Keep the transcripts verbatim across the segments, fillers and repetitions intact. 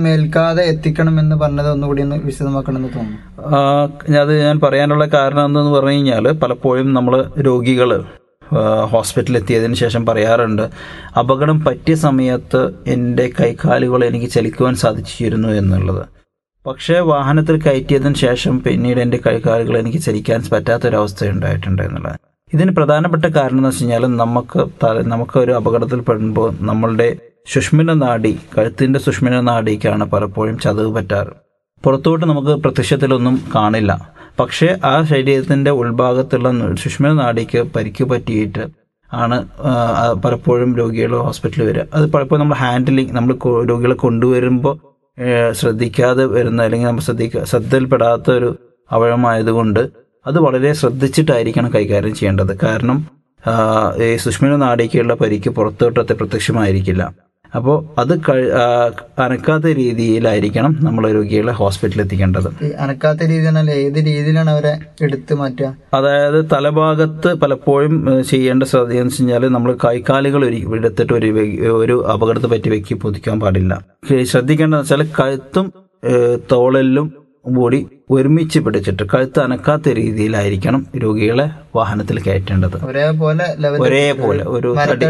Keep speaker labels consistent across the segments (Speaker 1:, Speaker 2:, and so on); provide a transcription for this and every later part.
Speaker 1: മേൽക്കാതെ എത്തിക്കണമെന്ന് പറഞ്ഞത് ഒന്നുകൂടി ഒന്ന് വിശദമാക്കണമെന്ന് തോന്നുന്നു.
Speaker 2: അത് ഞാൻ പറയാനുള്ള കാരണം എന്തെന്ന് പറഞ്ഞു കഴിഞ്ഞാൽ, പലപ്പോഴും നമ്മൾ രോഗികൾ ഹോസ്പിറ്റലിൽ എത്തിയതിന് ശേഷം പറയാറുണ്ട്, അപകടം പറ്റിയ സമയത്ത് എൻ്റെ കൈകാലുകൾ എനിക്ക് ചലിക്കുവാൻ സാധിച്ചിരുന്നു എന്നുള്ളത്. പക്ഷേ വാഹനത്തിൽ കയറ്റിയതിന് ശേഷം പിന്നീട് എൻ്റെ കൈകാലുകൾ എനിക്ക് ചലിക്കാൻ പറ്റാത്തൊരവസ്ഥ ഉണ്ടായിട്ടുണ്ട് എന്നുള്ളത്. ഇതിന് പ്രധാനപ്പെട്ട കാരണം എന്ന് വെച്ച് കഴിഞ്ഞാൽ, നമുക്ക് നമുക്ക് ഒരു അപകടത്തിൽ പെടുമ്പോൾ നമ്മളുടെ സുഷ്മിന നാഡി, കഴുത്തിൻ്റെ സുഷ്മിന നാഡിക്കാണ് പലപ്പോഴും ചതവ് പറ്റാറ്. പുറത്തോട്ട് നമുക്ക് പ്രത്യക്ഷത്തിലൊന്നും കാണില്ല, പക്ഷേ ആ ശരീരത്തിൻ്റെ ഉൾഭാഗത്തുള്ള സുഷ്മിന നാഡിക്ക് പരിക്ക് പറ്റിയിട്ട് ആണ് പലപ്പോഴും രോഗികൾ ഹോസ്പിറ്റലിൽ വരിക. അത് പലപ്പോഴും നമ്മൾ ഹാൻഡിലിങ്, നമ്മൾ രോഗികളെ കൊണ്ടുവരുമ്പോൾ ശ്രദ്ധിക്കാതെ വരുന്ന, അല്ലെങ്കിൽ നമ്മൾ ശ്രദ്ധിക്ക ശ്രദ്ധയിൽപ്പെടാത്ത ഒരു അവയവമായതുകൊണ്ട് അത് വളരെ ശ്രദ്ധിച്ചിട്ടായിരിക്കണം കൈകാര്യം ചെയ്യേണ്ടത്. കാരണം ഈ സുഷ്മിന നാഡിക്കുള്ള പരിക്ക് പുറത്തോട്ടത്തെ പ്രത്യക്ഷമായിരിക്കില്ല. അപ്പോൾ അത് അനക്കാത്ത രീതിയിലായിരിക്കണം നമ്മൾ രോഗികളെ ഹോസ്പിറ്റലിൽ എത്തിക്കേണ്ടത്.
Speaker 1: അനക്കാത്ത രീതി ഏത് രീതിയിലാണ് അവരെ എടുത്തു മാറ്റുക?
Speaker 2: അതായത് തലഭാഗത്ത് പലപ്പോഴും ചെയ്യേണ്ട ശ്രദ്ധ എന്ന് വെച്ച് കഴിഞ്ഞാൽ, നമ്മൾ കൈക്കാലുകൾ ഒരു എടുത്തിട്ട് ഒരു ഒരു അപകടത്തെ പറ്റി വെക്കി പൊതിക്കാൻ പാടില്ല. ശ്രദ്ധിക്കേണ്ടതെന്ന് വെച്ചാൽ, കഴുത്തും തോളലും കൂടി ഒരുമിച്ച് പിടിച്ചിട്ട് കഴുത്ത് അനക്കാത്ത രീതിയിലായിരിക്കണം രോഗികളെ വാഹനത്തിൽ കയറ്റേണ്ടത്.
Speaker 1: ഒരേപോലെ
Speaker 2: ഒരേപോലെ ഒരു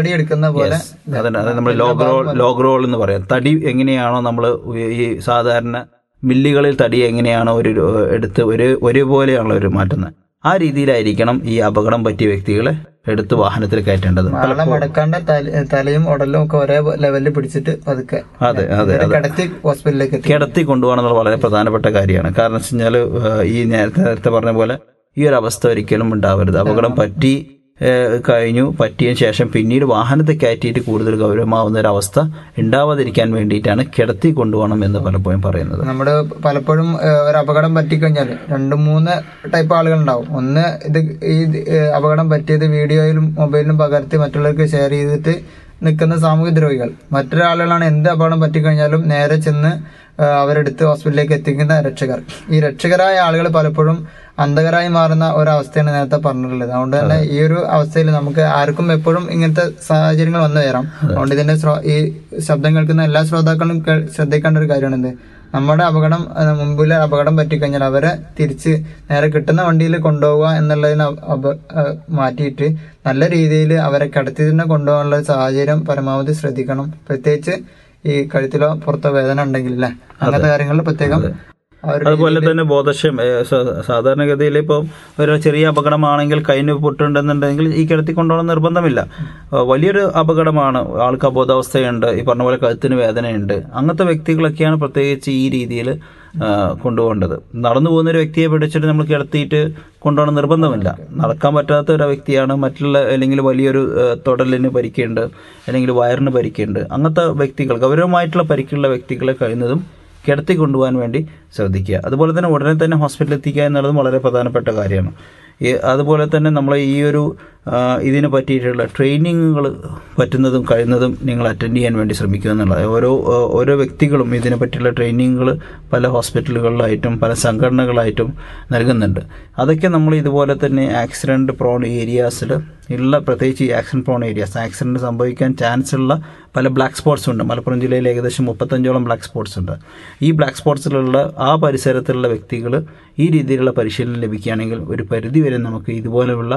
Speaker 2: നമ്മൾ ലോഗ് റോൾ ലോഗ് റോൾ എന്ന് പറയാം. തടി എങ്ങനെയാണോ നമ്മൾ ഈ സാധാരണ മില്ലുകളിൽ തടി എങ്ങനെയാണോ ഒരു എടുത്ത് ഒരു ഒരേപോലെയാണല്ലോ ഒരു മാറ്റുന്നത്, ആ രീതിയിലായിരിക്കണം ഈ അപകടം പറ്റിയ വ്യക്തികളെ എടുത്ത് വാഹനത്തിൽ കയറ്റേണ്ടത്.
Speaker 1: മടക്കാണ്ട് തലയും ഉടലും ഒക്കെ ഒരേ ലെവലിൽ പിടിച്ചിട്ട് പതുക്കെ
Speaker 2: അതെ അതെ
Speaker 1: കിടത്തി ഹോസ്പിറ്റലിലേക്ക്
Speaker 2: കിടത്തി കൊണ്ടുപോകണമെന്നുള്ള വളരെ പ്രധാനപ്പെട്ട കാര്യമാണ്. കാരണം വെച്ച് കഴിഞ്ഞാൽ, ഈ നേരത്തെ നേരത്തെ പറഞ്ഞ പോലെ ഈ ഒരു അവസ്ഥ ഒരിക്കലും ഉണ്ടാവരുത്. അപകടം പറ്റി കഴിഞ്ഞു, പറ്റിയതിനു ശേഷം പിന്നീട് വാഹനത്തെ കയറ്റിയിട്ട് കൂടുതൽ ഗൗരവമാവുന്ന ഒരു അവസ്ഥ ഉണ്ടാവാതിരിക്കാൻ വേണ്ടിയിട്ടാണ് കിടത്തി കൊണ്ടുപോകണം എന്ന് പലപ്പോഴും പറയുന്നത്.
Speaker 1: നമ്മുടെ പലപ്പോഴും ഒരു അപകടം പറ്റിക്കഴിഞ്ഞാൽ രണ്ട് മൂന്ന് ടൈപ്പ് ആളുകൾ ഉണ്ടാവും. ഒന്ന്, ഇത് ഈ അപകടം പറ്റിയത് വീഡിയോയിലും മൊബൈലിലും പകർത്തി മറ്റുള്ളവർക്ക് ഷെയർ ചെയ്തിട്ട് നിൽക്കുന്ന സാമൂഹ്യ ദ്രോഹികൾ. മറ്റൊരാളുകളാണ് എന്ത് അപകടം പറ്റിക്കഴിഞ്ഞാലും നേരെ ചെന്ന് അവരെടുത്ത് ഹോസ്പിറ്റലിലേക്ക് എത്തിക്കുന്ന രക്ഷകർ. ഈ രക്ഷകരായ ആളുകൾ പലപ്പോഴും അന്ധകരായി മാറുന്ന ഒരവസ്ഥയാണ് നേരത്തെ പറഞ്ഞിട്ടുള്ളത്. അതുകൊണ്ട് തന്നെ ഈ ഒരു അവസ്ഥയിൽ നമുക്ക് ആർക്കും എപ്പോഴും ഇങ്ങനത്തെ സാഹചര്യങ്ങൾ വന്നു വരാം. അതുകൊണ്ട് ഇതിന്റെ ഈ ശബ്ദം കേൾക്കുന്ന എല്ലാ ശ്രോതാക്കളും ശ്രദ്ധിക്കേണ്ട ഒരു കാര്യമാണ് എന്ത്, നമ്മുടെ അപകടം മുമ്പിൽ അപകടം പറ്റിക്കഴിഞ്ഞാൽ അവരെ തിരിച്ച് നേരെ കിട്ടുന്ന വണ്ടിയിൽ കൊണ്ടുപോവുക എന്നുള്ളതിന് മാറ്റിയിട്ട് നല്ല രീതിയിൽ അവരെ കിടത്തി തന്നെ കൊണ്ടുപോകാനുള്ള സാഹചര്യം പരമാവധി ശ്രദ്ധിക്കണം. പ്രത്യേകിച്ച് ഈ കഴുത്തിലോ പുറത്തോ വേദന ഉണ്ടെങ്കിൽ അല്ലേ, അങ്ങനത്തെ കാര്യങ്ങളിൽ പ്രത്യേകം.
Speaker 2: അതുപോലെ തന്നെ ബോധക്ഷയം, സാധാരണഗതിയിൽ ഇപ്പം ഒരു ചെറിയ അപകടമാണെങ്കിൽ കൈന് പൊട്ടുണ്ടെന്നുണ്ടെങ്കിൽ ഈ കിടത്തി കൊണ്ടുപോകണം നിർബന്ധമില്ല. വലിയൊരു അപകടമാണ്, ആൾക്ക് അബോധാവസ്ഥയുണ്ട്, ഈ പറഞ്ഞ പോലെ കഴുത്തിന് വേദനയുണ്ട്, അങ്ങനത്തെ വ്യക്തികളൊക്കെയാണ് പ്രത്യേകിച്ച് ഈ രീതിയിൽ കൊണ്ടുപോകേണ്ടത്. നടന്നു പോകുന്ന ഒരു വ്യക്തിയെ പിടിച്ചിട്ട് നമ്മൾ കിടത്തിയിട്ട് കൊണ്ടുപോകണം നിർബന്ധമില്ല. നടക്കാൻ പറ്റാത്ത ഒരു വ്യക്തിയാണ്, മറ്റുള്ള അല്ലെങ്കിൽ വലിയൊരു തൊടലിന് പരിക്കുണ്ട്, അല്ലെങ്കിൽ വയറിന് പരിക്കുണ്ട്, അങ്ങനത്തെ വ്യക്തികൾ, ഗൗരവമായിട്ടുള്ള പരിക്കുള്ള വ്യക്തികളെ കഴിയുന്നതും കിടത്തി കൊണ്ടുപോകാൻ വേണ്ടി ശ്രദ്ധിക്കുക. അതുപോലെ തന്നെ ഉടനെ തന്നെ ഹോസ്പിറ്റലിൽ എത്തിക്കുക എന്നുള്ളതും വളരെ പ്രധാനപ്പെട്ട കാര്യമാണ്. അതുപോലെ തന്നെ നമ്മൾ ഈ ഒരു ഇതിനെ പറ്റിയിട്ടുള്ള ട്രെയിനിങ്ങുകൾ പറ്റുന്നതും കഴിയുന്നതും നിങ്ങൾ അറ്റൻഡ് ചെയ്യാൻ വേണ്ടി ശ്രമിക്കുക എന്നുള്ളത്. ഓരോ ഓരോ വ്യക്തികളും ഇതിനെ പറ്റിയുള്ള ട്രെയിനിങ്ങുകൾ പല ഹോസ്പിറ്റലുകളിലായിട്ടും പല സംഘടനകളായിട്ടും നൽകുന്നുണ്ട്. അതൊക്കെ നമ്മൾ ഇതുപോലെ തന്നെ ആക്സിഡൻറ്റ് പ്രോൺ ഏരിയാസിൽ ഉള്ള, പ്രത്യേകിച്ച് ഈ ആക്സിഡൻറ്റ് പ്രോൺ ഏരിയാസ്, ആക്സിഡൻറ്റ് സംഭവിക്കാൻ ചാൻസ് ഉള്ള പല ബ്ലാക്ക് സ്പോട്ട്സ് ഉണ്ട്. മലപ്പുറം ജില്ലയിൽ ഏകദേശം മുപ്പത്തഞ്ചോളം ബ്ലാക്ക് സ്പോട്ട്സ് ഉണ്ട്. ഈ ബ്ലാക്ക് സ്പോട്ട്സിലുള്ള ആ പരിസരത്തുള്ള വ്യക്തികൾ ഈ രീതിയിലുള്ള പരിശീലനം ലഭിക്കുകയാണെങ്കിൽ ഒരു പരിധിവരെ നമുക്ക് ഇതുപോലെയുള്ള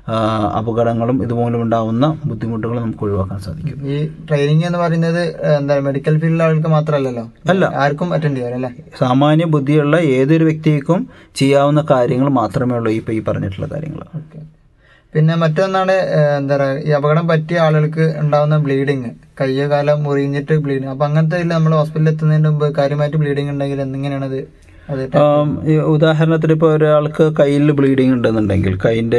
Speaker 2: അപകടങ്ങളും ഇതുപോലെ ഉണ്ടാവുന്ന ബുദ്ധിമുട്ടുകളും നമുക്ക് ഒഴിവാക്കാൻ സാധിക്കും.
Speaker 1: ഈ ട്രെയിനിങ് എന്ന് പറയുന്നത് എന്താ മെഡിക്കൽ ഫീൽഡിലെ ആൾക്ക് മാത്രമല്ലല്ലോ,
Speaker 2: അല്ല,
Speaker 1: ആർക്കും അറ്റൻഡ് ചെയ്യാം അല്ലേ?
Speaker 2: സാമാന്യ ബുദ്ധിയുള്ള ഏതൊരു വ്യക്തിക്കും ചെയ്യാവുന്ന കാര്യങ്ങൾ മാത്രമേ ഉള്ളൂ ഇപ്പൊ ഈ പറഞ്ഞിട്ടുള്ള കാര്യങ്ങൾ.
Speaker 1: പിന്നെ മറ്റൊന്നാണ് എന്താ പറയുക, ഈ അപകടം പറ്റിയ ആളുകൾക്ക് ഉണ്ടാവുന്ന ബ്ലീഡിങ്, കയ്യോ കാലം മുറിഞ്ഞിട്ട് ബ്ലീഡിങ്. അപ്പൊ അങ്ങനത്തെ നമ്മൾ ഹോസ്പിറ്റലിൽ എത്തുന്നതിന് മുമ്പ് കാര്യമായിട്ട് ബ്ലീഡിങ് ഉണ്ടെങ്കിൽ എങ്ങനെയാണത്?
Speaker 2: ഉദാഹരണത്തിന് ഇപ്പോൾ ഒരാൾക്ക് കയ്യിൽ ബ്ലീഡിങ് ഉണ്ടെന്നുണ്ടെങ്കിൽ, കൈയിൻ്റെ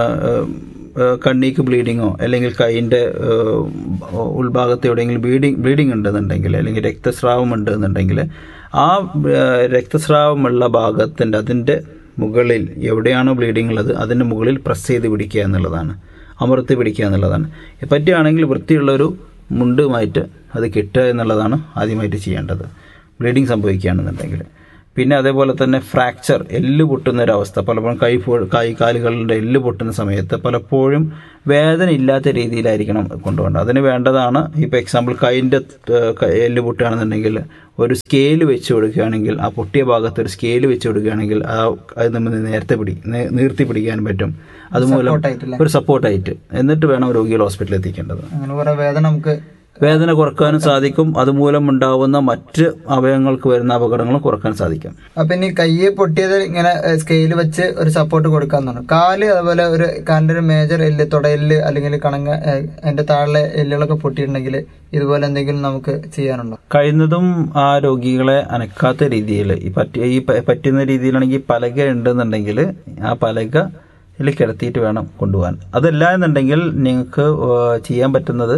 Speaker 2: കണ്ണിക്ക് ബ്ലീഡിങ്ങോ അല്ലെങ്കിൽ കൈയിൻ്റെ ഉൾഭാഗത്ത് എവിടെയെങ്കിലും ബ്ലീഡിങ് ബ്ലീഡിങ് ഉണ്ടെന്നുണ്ടെങ്കിൽ, അല്ലെങ്കിൽ രക്തസ്രാവം ഉണ്ടെന്നുണ്ടെങ്കിൽ, ആ രക്തസ്രാവമുള്ള ഭാഗത്തിൻ്റെ അതിൻ്റെ മുകളിൽ എവിടെയാണോ ബ്ലീഡിങ് ഉള്ളത് അതിൻ്റെ മുകളിൽ പ്രസ് ചെയ്ത് പിടിക്കുക എന്നുള്ളതാണ്, അമർത്തി പിടിക്കുക എന്നുള്ളതാണ്. പറ്റുകയാണെങ്കിൽ വൃത്തിയുള്ളൊരു മുണ്ടുമായിട്ട് അത് കിട്ടുക എന്നുള്ളതാണ് ആദ്യമായിട്ട് ചെയ്യേണ്ടത് ബ്ലീഡിങ് സംഭവിക്കുകയാണെന്നുണ്ടെങ്കിൽ. പിന്നെ അതേപോലെ തന്നെ ഫ്രാക്ചർ, എല്ല് പൊട്ടുന്ന ഒരവസ്ഥ, പലപ്പോഴും കൈ കൈ കാലുകളുടെ എല്ല് പൊട്ടുന്ന സമയത്ത് പലപ്പോഴും വേദന ഇല്ലാത്ത രീതിയിലായിരിക്കണം കൊണ്ടുപോകേണ്ടത്. അതിന് വേണ്ടതാണ് ഇപ്പോൾ എക്സാമ്പിൾ കൈൻ്റെ എല്ല് പൊട്ടുകയാണെന്നുണ്ടെങ്കിൽ ഒരു സ്കെയിൽ വെച്ച് കൊടുക്കുകയാണെങ്കിൽ, ആ പൊട്ടിയ ഭാഗത്ത് ഒരു സ്കെയിൽ വെച്ച് കൊടുക്കുകയാണെങ്കിൽ ആ അത് നമ്മൾ നേരത്തെ പിടി നീർത്തി പിടിക്കാൻ പറ്റും. അതുമൂലം ഒരു സപ്പോർട്ടായിട്ട് എന്നിട്ട് വേണം രോഗികൾ ഹോസ്പിറ്റലിൽ എത്തിക്കേണ്ടത്.
Speaker 1: അങ്ങനെ കുറെ വേദന നമുക്ക്
Speaker 2: വേദന കുറക്കാനും സാധിക്കും. അതുമൂലം ഉണ്ടാവുന്ന മറ്റ് അവയവങ്ങൾക്ക് വരുന്ന അപകടങ്ങളും കുറക്കാൻ സാധിക്കും.
Speaker 1: അപ്പൊ ഇനി കയ്യെ പൊട്ടിയത് ഇങ്ങനെ സ്കെയിൽ വെച്ച് ഒരു സപ്പോർട്ട് കൊടുക്കാന്നാണ്. കാല് അതുപോലെ ഒരു കാലിന്റെ ഒരു മേജർ എല്ല്, തുടയെല്ല് അല്ലെങ്കിൽ കണങ്ങ അതിന്റെ താഴെ എല്ലുകളൊക്കെ പൊട്ടിയിട്ടുണ്ടെങ്കിൽ ഇതുപോലെ എന്തെങ്കിലും നമുക്ക് ചെയ്യാനുണ്ടോ?
Speaker 2: കഴിയുന്നതും ആ രോഗികളെ അനക്കാത്ത രീതിയിൽ ഈ പറ്റി ഈ പറ്റുന്ന രീതിയിലാണെങ്കിൽ പലക ഉണ്ടെന്നുണ്ടെങ്കിൽ ആ പലക ഇതിൽ കിടത്തിയിട്ട് വേണം കൊണ്ടുപോകാൻ. അതല്ല എന്നുണ്ടെങ്കിൽ നിങ്ങൾക്ക് ചെയ്യാൻ പറ്റുന്നത്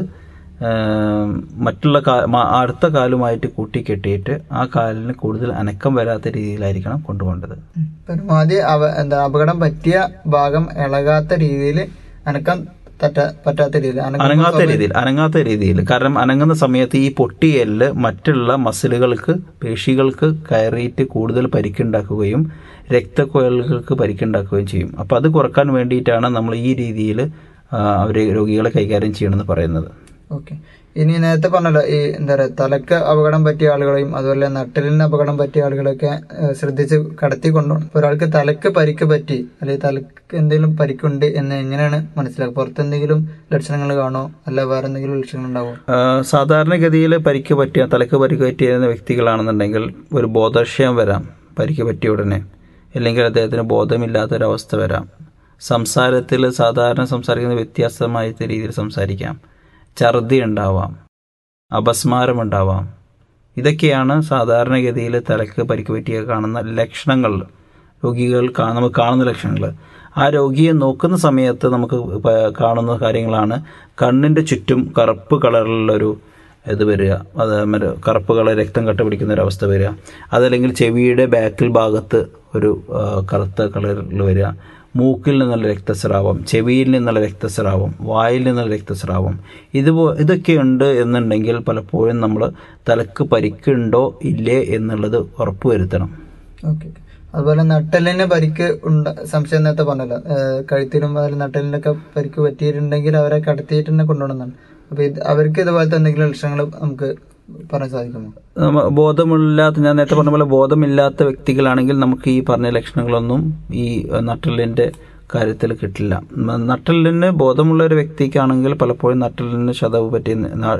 Speaker 2: മറ്റുള്ള കാ അടുത്ത കാലുമായിട്ട് കൂട്ടിക്കെട്ടിയിട്ട് ആ കാലിന് കൂടുതൽ അനക്കം വരാത്ത രീതിയിലായിരിക്കണം കൊണ്ടുപോകേണ്ടത്.
Speaker 1: പരമാവധി എന്താ അപകടം പറ്റിയ ഭാഗം ഇളകാത്ത രീതിയിൽ അനക്കം പറ്റാത്ത രീതിയിൽ
Speaker 2: അനങ്ങാത്ത രീതിയിൽ അനങ്ങാത്ത രീതിയിൽ കാരണം അനങ്ങുന്ന സമയത്ത് ഈ പൊട്ടിയെല്ല് മറ്റുള്ള മസിലുകൾക്ക്, പേശികൾക്ക് കയറിയിട്ട് കൂടുതൽ പരിക്കുണ്ടാക്കുകയും രക്തക്കുഴലുകൾക്ക് പരിക്കുണ്ടാക്കുകയും ചെയ്യും. അപ്പോൾ അത് കുറക്കാൻ വേണ്ടിയിട്ടാണ് നമ്മൾ ഈ രീതിയിൽ അവർ രോഗികളെ കൈകാര്യം ചെയ്യണമെന്ന് പറയുന്നത്.
Speaker 1: ഓക്കെ. ഇനി നേരത്തെ പറഞ്ഞല്ലോ ഈ എന്താ പറയുക തലക്ക് അപകടം പറ്റിയ ആളുകളെയും അതുപോലെ നട്ടലിന് അപകടം പറ്റിയ ആളുകളൊക്കെ ശ്രദ്ധിച്ച് കടത്തി കൊണ്ടുപോകണം. ഒരാൾക്ക് തലക്ക് പരിക്ക് പറ്റി അല്ലെങ്കിൽ തലക്ക് എന്തെങ്കിലും പരിക്കുണ്ട് എന്ന് എങ്ങനെയാണ് മനസ്സിലാക്കുക? പുറത്ത് എന്തെങ്കിലും ലക്ഷണങ്ങൾ കാണോ അല്ല വേറെ എന്തെങ്കിലും ലക്ഷണങ്ങൾ ഉണ്ടാവോ?
Speaker 2: സാധാരണഗതിയിൽ പരിക്ക് പറ്റിയ തലക്ക് പരിക്ക് പറ്റിയ വ്യക്തികളാണെന്നുണ്ടെങ്കിൽ ഒരു ബോധക്ഷയം വരാം പരിക്ക് പറ്റിയ ഉടനെ, അല്ലെങ്കിൽ അദ്ദേഹത്തിന് ബോധമില്ലാത്തൊരവസ്ഥ വരാം. സംസാരത്തിൽ സാധാരണ സംസാരിക്കുന്ന വ്യത്യാസമായ രീതിയിൽ സംസാരിക്കാം. ഛർദി ഉണ്ടാവാം, അപസ്മാരമുണ്ടാവാം. ഇതൊക്കെയാണ് സാധാരണഗതിയിൽ തലക്ക് പരിക്ക് പറ്റിയ കാണുന്ന ലക്ഷണങ്ങൾ, രോഗികൾ നമുക്ക് കാണുന്ന ലക്ഷണങ്ങൾ. ആ രോഗിയെ നോക്കുന്ന സമയത്ത് നമുക്ക് കാണുന്ന കാര്യങ്ങളാണ് കണ്ണിൻ്റെ ചുറ്റും കറുപ്പ് കളറിലുള്ളൊരു ഇത് വരിക, അത് കറുപ്പ് കളർ രക്തം കട്ട പിടിക്കുന്ന ഒരവസ്ഥ വരിക. അതല്ലെങ്കിൽ ചെവിയുടെ ബാക്കിൽ ഭാഗത്ത് ഒരു കറുത്ത കളറിൽ വരിക. മൂക്കിൽ നിന്നുള്ള രക്തസ്രാവം, ചെവിയിൽ നിന്നുള്ള രക്തസ്രാവം, വായിൽ നിന്നുള്ള രക്തസ്രാവം, ഇതുപോ ഇതൊക്കെയുണ്ട് എന്നുണ്ടെങ്കിൽ പലപ്പോഴും നമ്മൾ തലക്ക് പരിക്കുണ്ടോ ഇല്ലേ എന്നുള്ളത് ഉറപ്പുവരുത്തണം.
Speaker 1: ഓക്കെ. അതുപോലെ നട്ടലിന് പരിക്ക് ഉണ്ട് സംശയം നേരത്തെ പറഞ്ഞല്ലോ, കഴുത്തിലും അതിൽ നട്ടലിനൊക്കെ പരിക്ക് പറ്റിയിട്ടുണ്ടെങ്കിൽ അവരെ കടത്തിയിട്ട് തന്നെ കൊണ്ടുപോകണമെന്നാണ്. അപ്പോൾ ഇത് അവർക്ക് ഇതുപോലത്തെ എന്തെങ്കിലും ലക്ഷണങ്ങൾ നമുക്ക് പറയാൻ സാധിക്കുമോ?
Speaker 2: ബോധമില്ലാത്ത ഞാൻ നേരത്തെ പറഞ്ഞ പോലെ ബോധമില്ലാത്ത വ്യക്തികളാണെങ്കിൽ നമുക്ക് ഈ പറഞ്ഞ ലക്ഷണങ്ങളൊന്നും ഈ നട്ടലിൻ്റെ കാര്യത്തിൽ കിട്ടില്ല. നട്ടലിന് ബോധമുള്ള ഒരു വ്യക്തിക്കാണെങ്കിൽ പലപ്പോഴും നട്ടലിന് ചതവ് പറ്റി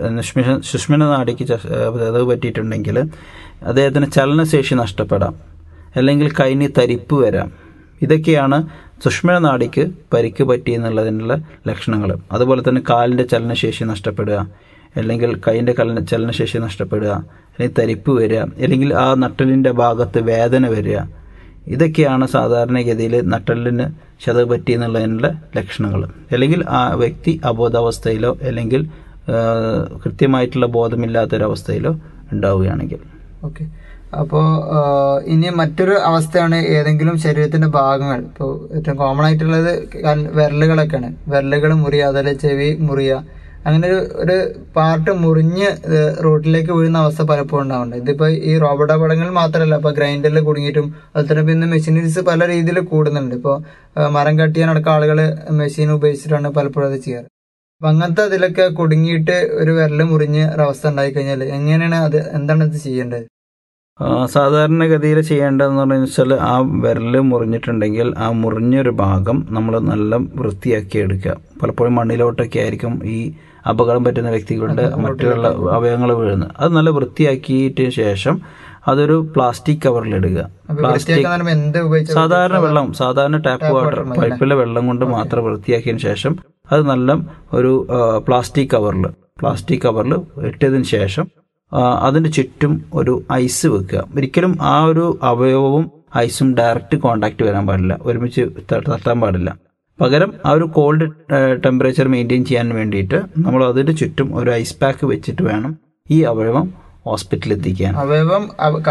Speaker 2: സുഷ്മിന നാഡിക്ക് ചതവ് പറ്റിയിട്ടുണ്ടെങ്കിൽ അദ്ദേഹത്തിന് ചലനശേഷി നഷ്ടപ്പെടാം, അല്ലെങ്കിൽ കൈന് തരിപ്പ് വരാം. ഇതൊക്കെയാണ് സുഷ്മിന നാഡിക്ക് പരിക്ക് പറ്റി എന്നുള്ളതിനുള്ള ലക്ഷണങ്ങൾ. അതുപോലെ തന്നെ കാലിൻ്റെ ചലനശേഷി നഷ്ടപ്പെടുക, അല്ലെങ്കിൽ കൈൻ്റെ കല ചലനശേഷി നഷ്ടപ്പെടുക, അല്ലെങ്കിൽ തരിപ്പ് വരിക, അല്ലെങ്കിൽ ആ നട്ടലിൻ്റെ ഭാഗത്ത് വേദന വരിക. ഇതൊക്കെയാണ് സാധാരണഗതിയിൽ നട്ടലിന് ചതവ് പറ്റി എന്നുള്ളതിനുള്ള ലക്ഷണങ്ങൾ. അല്ലെങ്കിൽ ആ വ്യക്തി അബോധാവസ്ഥയിലോ അല്ലെങ്കിൽ കൃത്യമായിട്ടുള്ള ബോധമില്ലാത്തൊരവസ്ഥയിലോ ഉണ്ടാവുകയാണെങ്കിൽ.
Speaker 1: ഓക്കെ. അപ്പോൾ ഇനി മറ്റൊരു അവസ്ഥയാണ് ഏതെങ്കിലും ശരീരത്തിന്റെ ഭാഗങ്ങൾ, ഇപ്പോൾ ഏറ്റവും കോമൺ ആയിട്ടുള്ളത് വിരലുകളൊക്കെയാണ്. വിരലുകൾ മുറിയുക, അതുപോലെ ചെവി മുറിയുക, അങ്ങനെ ഒരു ഒരു പാർട്ട് മുറിഞ്ഞ് റോഡിലേക്ക് വീഴുന്ന അവസ്ഥ പലപ്പോഴും ഉണ്ടാവുന്നുണ്ട്. ഇതിപ്പോൾ ഈ റോബോട്ട് അപകടങ്ങളിൽ മാത്രമല്ല, ഇപ്പോൾ ഗ്രൈൻഡറിൽ കുടുങ്ങിയിട്ടും അതുപോലെ പിന്നെ മെഷീനറീസ് പല രീതിയിൽ കൂടുന്നുണ്ട്. ഇപ്പോൾ മരം കട്ടിയാനടക്കം ആളുകൾ മെഷീൻ ഉപയോഗിച്ചിട്ടാണ് പലപ്പോഴും അത് ചെയ്യാറ്. അപ്പം അങ്ങനത്തെ അതിലൊക്കെ കുടുങ്ങിയിട്ട് ഒരു വിരൽ മുറിഞ്ഞ് ഒരവസ്ഥ ഉണ്ടായിക്കഴിഞ്ഞാൽ എങ്ങനെയാണ് അത്, എന്താണ് ഇത് ചെയ്യേണ്ടത്?
Speaker 2: സാധാരണഗതിയിൽ ചെയ്യേണ്ടതെന്ന് പറഞ്ഞു വെച്ചാൽ ആ വിരൽ മുറിഞ്ഞിട്ടുണ്ടെങ്കിൽ ആ മുറിഞ്ഞൊരു ഭാഗം നമ്മൾ നല്ല വൃത്തിയാക്കി എടുക്കുക. പലപ്പോഴും മണ്ണിലോട്ടൊക്കെ ആയിരിക്കും ഈ അപകടം പറ്റുന്ന വ്യക്തികളുടെ മറ്റുള്ള അവയവങ്ങൾ വീഴുന്നത്. അത് നല്ല വൃത്തിയാക്കിയതിന് ശേഷം അതൊരു പ്ലാസ്റ്റിക് കവറിലിടുക. പ്ലാസ്റ്റിക് സാധാരണ വെള്ളം, സാധാരണ ടാപ്പ് വാട്ടർ, പൈപ്പിലെ വെള്ളം കൊണ്ട് മാത്രം വൃത്തിയാക്കിയതിന് ശേഷം അത് നല്ല ഒരു പ്ലാസ്റ്റിക് കവറിൽ പ്ലാസ്റ്റിക് കവറിൽ ഇട്ടതിന് ശേഷം അതിൻ്റെ ചുറ്റും ഒരു ഐസ് വെക്കുക. ഒരിക്കലും ആ ഒരു അവയവവും ഐസും ഡയറക്റ്റ് കോണ്ടാക്ട് വരാൻ പാടില്ല, ഒരുമിച്ച് തട്ടാൻ പാടില്ല. പകരം ആ ഒരു കോൾഡ് ടെമ്പറേച്ചർ മെയിൻറ്റെയിൻ ചെയ്യാൻ വേണ്ടിയിട്ട് നമ്മൾ അതിൻ്റെ ചുറ്റും ഒരു ഐസ് പാക്ക് വെച്ചിട്ട് വേണം ഈ അവയവം ഹോസ്പിറ്റലിൽ എത്തിക്കാൻ.
Speaker 1: അവയവം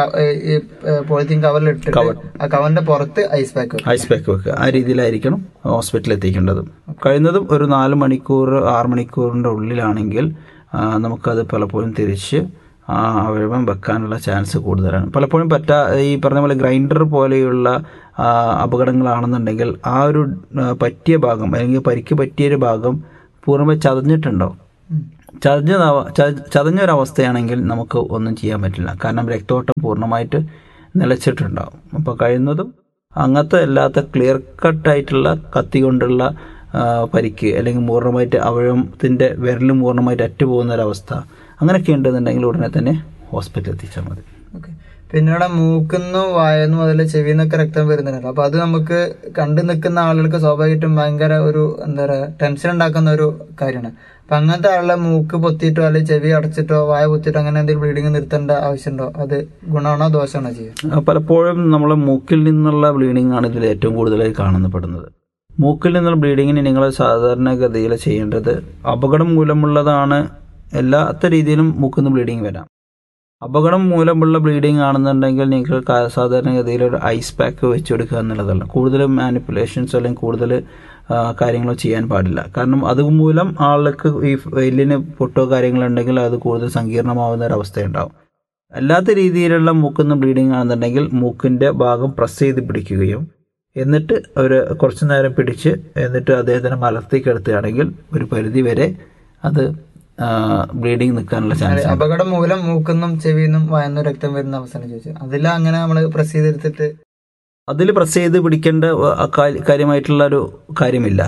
Speaker 1: പോളിത്തീൻ കവറിലിട്ട് കവറിന്റെ പുറത്ത് ഐസ് പാക്ക്
Speaker 2: ഐസ് പാക്ക് വെക്കുക. ആ രീതിയിലായിരിക്കണം ഹോസ്പിറ്റലിൽ എത്തിക്കേണ്ടത്. കഴിയുന്നതും ഒരു നാല് മണിക്കൂർ ആറ് മണിക്കൂറിൻ്റെ ഉള്ളിലാണെങ്കിൽ നമുക്കത് പലപ്പോഴും തിരിച്ച് അവയവം വെക്കാനുള്ള ചാൻസ് കൂടുതലാണ്. പലപ്പോഴും പറ്റാ ഈ പറഞ്ഞ പോലെ ഗ്രൈൻഡർ പോലെയുള്ള അപകടങ്ങളാണെന്നുണ്ടെങ്കിൽ ആ ഒരു പറ്റിയ ഭാഗം അല്ലെങ്കിൽ പരിക്ക് പറ്റിയൊരു ഭാഗം പൂർണ്ണമായി ചതഞ്ഞിട്ടുണ്ടാവും. ചതഞ്ഞ ചതഞ്ഞൊരവസ്ഥയാണെങ്കിൽ നമുക്ക് ഒന്നും ചെയ്യാൻ പറ്റില്ല, കാരണം രക്തോട്ടം പൂർണ്ണമായിട്ട് നിലച്ചിട്ടുണ്ടാവും. അപ്പോൾ കഴിയുന്നതും അങ്ങനത്തെ അല്ലാത്ത ക്ലിയർ കട്ടായിട്ടുള്ള കത്തി കൊണ്ടുള്ള പരിക്ക് അല്ലെങ്കിൽ പൂർണ്ണമായിട്ട് അവയവത്തിൻ്റെ വിരൽ പൂർണ്ണമായിട്ട് അറ്റുപോകുന്ന ഒരവസ്ഥ അങ്ങനെയൊക്കെ ഉണ്ടെന്നുണ്ടെങ്കിൽ ഉടനെ തന്നെ ഹോസ്പിറ്റലിൽ എത്തിച്ചാൽ മതി.
Speaker 1: ഓക്കെ. പിന്നീട് മൂക്കുന്നു വായന്നു മുതൽ ചെവിന്നൊക്കെ രക്തം വരുന്നുണ്ടല്ലോ. അപ്പൊ അത് നമുക്ക് കണ്ടു നിൽക്കുന്ന ആളുകൾക്ക് സ്വാഭാവികമായിട്ടും ഭയങ്കര ഒരു എന്താ പറയുക ടെൻഷൻ ഉണ്ടാക്കുന്ന ഒരു കാര്യമാണ്. അപ്പൊ അങ്ങനത്തെ ആളുടെ മൂക്ക് പൊത്തിയിട്ടോ അല്ലെങ്കിൽ ചെവി അടച്ചിട്ടോ വായ പൊത്തിയിട്ടോ അങ്ങനെ എന്തെങ്കിലും ബ്ലീഡിങ് നിർത്തേണ്ട ആവശ്യമുണ്ടോ? അത് ഗുണമാണോ ദോഷമാണോ ചെയ്യുക?
Speaker 2: പലപ്പോഴും നമ്മളെ മൂക്കിൽ നിന്നുള്ള ബ്ലീഡിംഗ് ആണ് ഇതിൽ ഏറ്റവും കൂടുതലായി കാണപ്പെടുന്നത്. മൂക്കിൽ നിന്നുള്ള ബ്ലീഡിങ്ങിന് നിങ്ങൾ സാധാരണഗതിയിൽ ചെയ്യേണ്ടത്, അപകടം മൂലമുള്ളതാണ് എല്ലാത്ത രീതിയിലും മൂക്കിൽ നിന്ന് ബ്ലീഡിങ് വരാം. അപകടം മൂലമുള്ള ബ്ലീഡിങ് ആണെന്നുണ്ടെങ്കിൽ നിങ്ങൾ സാധാരണഗതിയിൽ ഒരു ഐസ് പാക്ക് വെച്ച് കൊടുക്കുക എന്നുള്ളതല്ല. കൂടുതൽ മാനിപ്പുലേഷൻസ് അല്ലെങ്കിൽ കൂടുതൽ കാര്യങ്ങളോ ചെയ്യാൻ പാടില്ല. കാരണം അതുമൂലം ആൾക്ക് ഈ എല്ലിന് പൊട്ടോ കാര്യങ്ങളുണ്ടെങ്കിൽ അത് കൂടുതൽ സങ്കീർണമാവുന്ന ഒരവസ്ഥയുണ്ടാവും. അല്ലാത്ത രീതിയിലുള്ള മൂക്കിൽ ബ്ലീഡിങ് ആണെന്നുണ്ടെങ്കിൽ മൂക്കിൻ്റെ ഭാഗം പ്രസ് ചെയ്ത് പിടിക്കുകയും എന്നിട്ട് ഒരു കുറച്ചു നേരം പിടിച്ച് എന്നിട്ട് അദ്ദേഹത്തിനെ മലർത്തി കിടത്തുകയാണെങ്കിൽ ഒരു പരിധി വരെ അത് ബ്ലീഡിങ് നിൽക്കാനുള്ള ചാൻസ്.
Speaker 1: അപകടം മൂലം മൂക്കുന്നും ചെവിന്നും വായന്നും രക്തം വരുന്ന അവസ്ഥ ചോദിച്ചു, അതിൽ അങ്ങനെ നമ്മൾ പ്രസ് ചെയ്തെടുത്തിട്ട്
Speaker 2: അതിൽ പ്രസ് ചെയ്ത് പിടിക്കേണ്ട കാര്യമായിട്ടുള്ള ഒരു കാര്യമില്ല,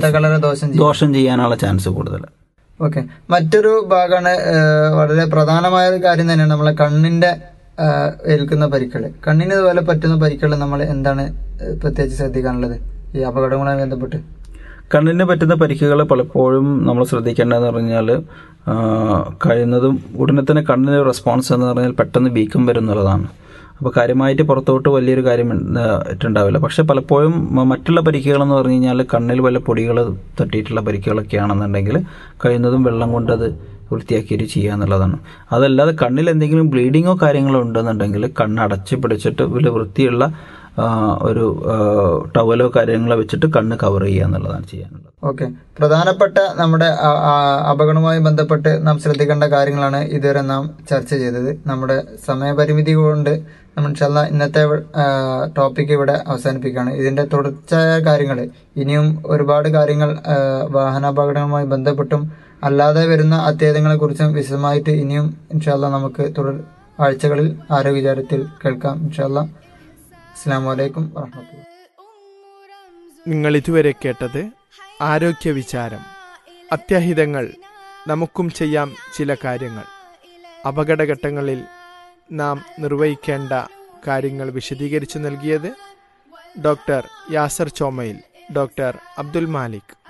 Speaker 2: ദോഷം ചെയ്യാനുള്ള ചാൻസ് കൂടുതൽ.
Speaker 1: ഓക്കെ. മറ്റൊരു ഭാഗമാണ് വളരെ പ്രധാനമായ ഒരു കാര്യം തന്നെയാണ് നമ്മളെ കണ്ണിന്റെ ഏൽക്കുന്ന പരിക്കൾ. കണ്ണിന് ഇതുപോലെ പറ്റുന്ന പരിക്കൾ നമ്മൾ എന്താണ് പ്രത്യേകിച്ച് ശ്രദ്ധിക്കാനുള്ളത് ഈ അപകടങ്ങളുമായി ബന്ധപ്പെട്ട്?
Speaker 2: കണ്ണിന് പറ്റുന്ന പരിക്കുകൾ പലപ്പോഴും നമ്മൾ ശ്രദ്ധിക്കേണ്ടതെന്ന് പറഞ്ഞാൽ കഴിയുന്നതും ഉടനെ തന്നെ കണ്ണിന് റെസ്പോൺസ് എന്ന് പറഞ്ഞാൽ പെട്ടെന്ന് വീക്കം വരുന്നുള്ളതാണ്. അപ്പോൾ കാര്യമായിട്ട് പുറത്തോട്ട് വലിയൊരു കാര്യം ഇട്ടുണ്ടാവില്ല. പക്ഷെ പലപ്പോഴും മറ്റുള്ള പരിക്കുകളെന്ന് പറഞ്ഞു കഴിഞ്ഞാൽ കണ്ണിൽ വല്ല പൊടികൾ തട്ടിയിട്ടുള്ള പരിക്കുകളൊക്കെ ആണെന്നുണ്ടെങ്കിൽ കഴിയുന്നതും വെള്ളം കൊണ്ടത് വൃത്തിയാക്കിയിട്ട് ചെയ്യുക എന്നുള്ളതാണ്. അതല്ലാതെ കണ്ണിൽ എന്തെങ്കിലും ബ്ലീഡിങ്ങോ കാര്യങ്ങളോ ഉണ്ടെന്നുണ്ടെങ്കിൽ കണ്ണ് അടച്ച് പിടിച്ചിട്ട് വലിയ വൃത്തിയുള്ള ഒരു ടവലോ കാര്യങ്ങളോ വെച്ചിട്ട് കണ്ണ് കവർ ചെയ്യുക എന്നുള്ളതാണ് ചെയ്യാനുള്ളത്.
Speaker 1: ഓക്കെ. പ്രധാനപ്പെട്ട നമ്മുടെ അപകടവുമായി ബന്ധപ്പെട്ട് നാം ശ്രദ്ധിക്കേണ്ട കാര്യങ്ങളാണ് ഇതുവരെ നാം ചർച്ച ചെയ്തത്. നമ്മുടെ സമയപരിമിതി കൊണ്ട് നമ്മൾ ഇൻഷാല്ലാ ഇന്നത്തെ ടോപ്പിക് ഇവിടെ അവസാനിപ്പിക്കുകയാണ്. ഇതിന്റെ തുടർച്ചയായ കാര്യങ്ങൾ ഇനിയും ഒരുപാട് കാര്യങ്ങൾ വാഹനാപകടങ്ങളുമായി ബന്ധപ്പെട്ടും അല്ലാതെ വരുന്ന അത്യാഹിതങ്ങളെ കുറിച്ചും വിശദമായിട്ട് ഇനിയും ഇൻഷാല്ലാ നമുക്ക് തുടർ ആഴ്ചകളിൽ ആരോഗ്യചാരത്തിൽ കേൾക്കാം ഇൻഷാല്ലാ. അസ്സലാമു അലൈക്കും വറഹ്മത്തുള്ളാഹി.
Speaker 3: നിങ്ങൾ ഇതുവരെ കേട്ടത് ആരോഗ്യ വിചാരം. അത്യാഹിതങ്ങൾ നമുക്കും ചെയ്യാം ചില കാര്യങ്ങൾ. അപകടഘട്ടങ്ങളിൽ നാം നിർവഹിക്കേണ്ട കാര്യങ്ങൾ വിശദീകരിച്ചു നൽകിയത് ഡോക്ടർ യാസർ ചോമയിൽ, ഡോക്ടർ അബ്ദുൽ മാലിക്.